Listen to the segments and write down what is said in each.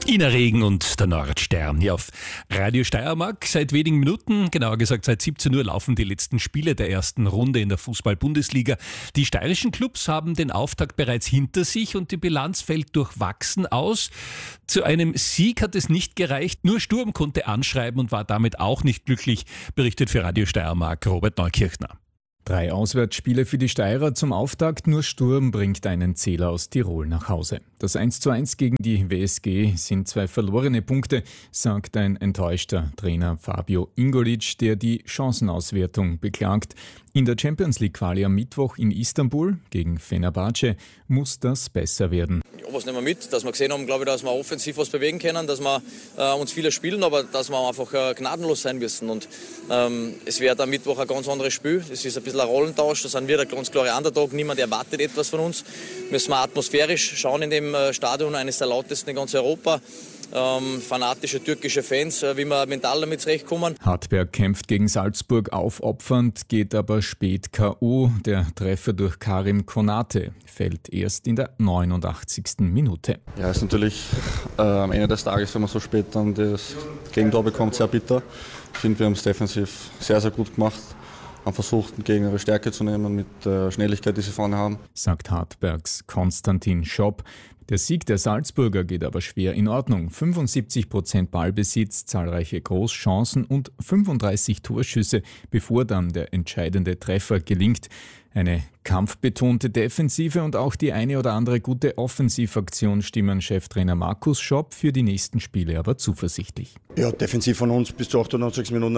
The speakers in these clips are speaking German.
Ina Regen und der Nordstern hier auf Radio Steiermark. Seit wenigen Minuten, genauer gesagt seit 17 Uhr, laufen die letzten Spiele der ersten Runde in der Fußball-Bundesliga. Die steirischen Clubs haben den Auftakt bereits hinter sich und die Bilanz fällt durchwachsen aus. Zu einem Sieg hat es nicht gereicht. Nur Sturm konnte anschreiben und war damit auch nicht glücklich, berichtet für Radio Steiermark Robert Neukirchner. 3 Auswärtsspiele für die Steirer zum Auftakt, nur Sturm bringt einen Zähler aus Tirol nach Hause. Das 1:1 gegen die WSG sind 2 verlorene Punkte, sagt ein enttäuschter Trainer Fabio Ingolic, der die Chancenauswertung beklagt. In der Champions-League-Quali am Mittwoch in Istanbul gegen Fenerbahce muss das besser werden. Ja, was nehmen wir mit? Dass wir gesehen haben, glaube ich, dass wir offensiv was bewegen können, dass wir uns viele spielen, aber dass wir einfach gnadenlos sein müssen. Und es wird am Mittwoch ein ganz anderes Spiel. Es ist ein bisschen ein Rollentausch, da sind wir der ganz klare Underdog. Niemand erwartet etwas von uns. Müssen wir atmosphärisch schauen in dem Stadion, eines der lautesten in ganz Europa. Fanatische türkische Fans, wie wir mental damit zurechtkommen. Hartberg kämpft gegen Salzburg aufopfernd, geht aber spät K.O. Der Treffer durch Karim Konate fällt erst in der 89. Minute. Ja, ist natürlich am Ende des Tages, wenn man so spät dann das Gegentor bekommt, sehr bitter. Ich finde, wir haben es defensiv sehr, sehr gut gemacht. Haben versucht, den Gegner ihre Stärke zu nehmen mit der Schnelligkeit, die sie vorne haben. Sagt Hartbergs Konstantin Schopp. Der Sieg der Salzburger geht aber schwer in Ordnung. 75% Ballbesitz, zahlreiche Großchancen und 35 Torschüsse, bevor dann der entscheidende Treffer gelingt. Eine kampfbetonte Defensive und auch die eine oder andere gute Offensivaktion stimmen Cheftrainer Markus Schopp für die nächsten Spiele aber zuversichtlich. Ja, defensiv von uns bis zu 88 Minuten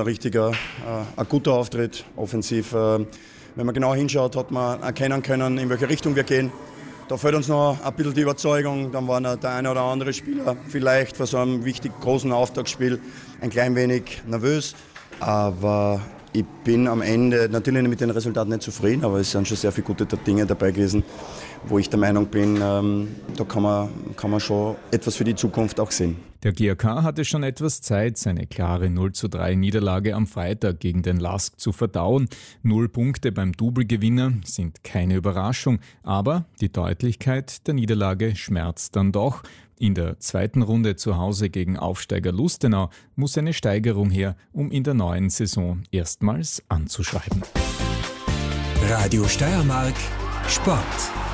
ein guter Auftritt. Offensiv, wenn man genau hinschaut, hat man erkennen können, in welche Richtung wir gehen. Da fehlt uns noch ein bisschen die Überzeugung. Dann war der eine oder andere Spieler vielleicht vor so einem wichtig großen Auftaktspiel ein klein wenig nervös. Aber ich bin am Ende natürlich mit den Resultaten nicht zufrieden, aber es sind schon sehr viele gute Dinge dabei gewesen, wo ich der Meinung bin, da kann man schon etwas für die Zukunft auch sehen. Der GAK hatte schon etwas Zeit, seine klare 0:3 Niederlage am Freitag gegen den LASK zu verdauen. 0 Punkte beim Double-Gewinner sind keine Überraschung, aber die Deutlichkeit der Niederlage schmerzt dann doch. In der zweiten Runde zu Hause gegen Aufsteiger Lustenau muss eine Steigerung her, um in der neuen Saison erstmals anzuschreiben. Radio Steiermark Sport.